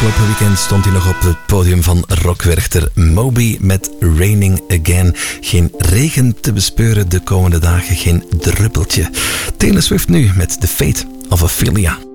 Afgelopen weekend stond hij nog op het podium van Rockwerchter Moby met Raining Again. Geen regen te bespeuren de komende dagen, geen druppeltje. Taylor Swift nu met The Fate of Ophelia.